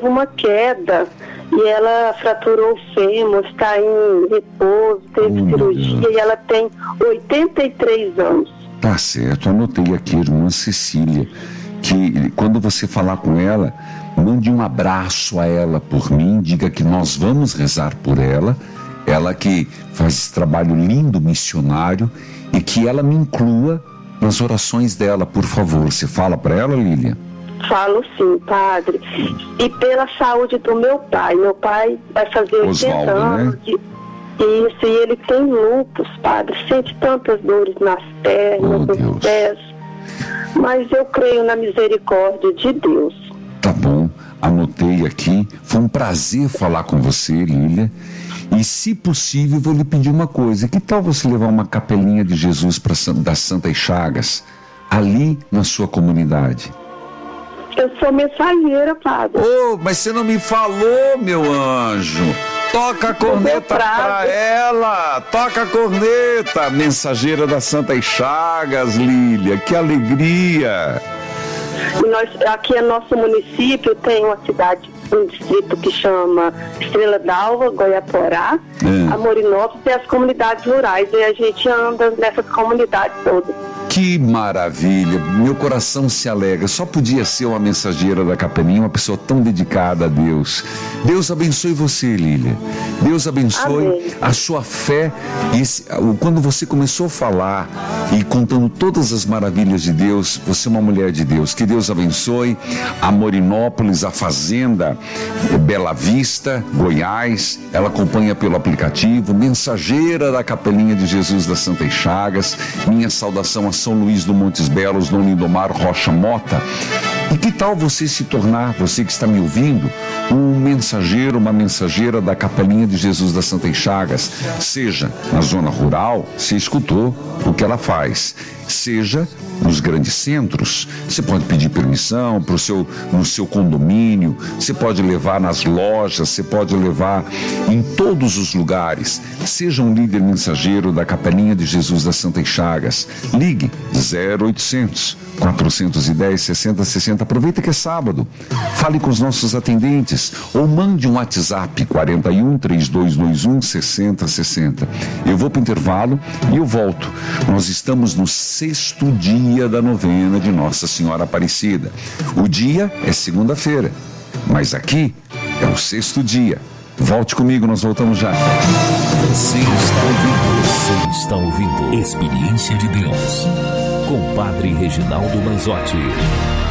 teve uma queda e ela fraturou o fêmur, está em repouso, teve cirurgia e ela tem 83 anos. Tá certo, anotei aqui, irmã Cecília, que quando você falar com ela, mande um abraço a ela por mim, diga que nós vamos rezar por ela, ela que faz esse trabalho lindo, missionário, e que ela me inclua nas orações dela, por favor. Você fala para ela, Lília? Falo sim, padre. E pela saúde do meu pai. Meu pai vai fazer 80 Osvaldo, anos. né? Isso, e ele tem lúpus, padre. Sente tantas dores nas pernas, nos pés. Mas eu creio na misericórdia de Deus. Tá bom, anotei aqui. Foi um prazer falar com você, Lília. E, se possível, vou lhe pedir uma coisa. Que tal você levar uma capelinha de Jesus das Santas Chagas ali na sua comunidade? Eu sou mensageira, padre. Oh, mas você não me falou, meu anjo. Toca a corneta pra ela. Toca a corneta. Mensageira das Santas Chagas, Lília. Que alegria. Aqui é nosso município, tem uma cidade, um distrito que chama Estrela d'Alva, Goiaporá, Amorinópolis e as comunidades rurais. E a gente anda nessas comunidades todas. Que maravilha, meu coração se alegra. Só podia ser uma mensageira da capelinha, uma pessoa tão dedicada a Deus. Deus abençoe você, Lília. Deus abençoe Amém. A sua fé. Quando você começou a falar e contando todas as maravilhas de Deus, você é uma mulher de Deus. Que Deus abençoe a Morinópolis, a fazenda Bela Vista, Goiás. Ela acompanha pelo aplicativo, mensageira da capelinha de Jesus das Santas Chagas. Minha saudação a São Luís do Montes Belos, Dom Lindomar Rocha Mota. E que tal você se tornar, você que está me ouvindo, um mensageiro, uma mensageira da capelinha de Jesus das Santas Chagas? Seja na zona rural, você escutou o que ela faz, seja nos grandes centros, você pode pedir permissão no seu condomínio, você pode levar nas lojas, você pode levar em todos os lugares. Seja um líder mensageiro da capelinha de Jesus das Santas Chagas. Ligue 0800 410 6060. Aproveita que é sábado. Fale com os nossos atendentes ou mande um WhatsApp 41 3221 6060. Eu vou para o intervalo e eu volto. Nós estamos no 6º dia da novena de Nossa Senhora Aparecida. O dia é segunda-feira, mas aqui é o 6º dia. Volte comigo, nós voltamos já. Você está ouvindo Experiência de Deus com Padre Reginaldo Manzotti.